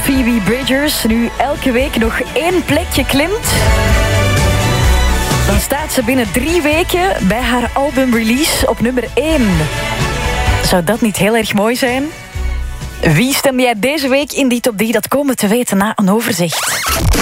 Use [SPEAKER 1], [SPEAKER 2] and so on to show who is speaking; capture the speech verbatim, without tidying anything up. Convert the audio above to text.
[SPEAKER 1] Phoebe Bridgers nu elke week nog één plekje klimt, dan staat ze binnen drie weken bij haar albumrelease op nummer één. Zou dat niet heel erg mooi zijn? Wie stemde jij deze week in die top drie? Dat komen we te weten na een overzicht.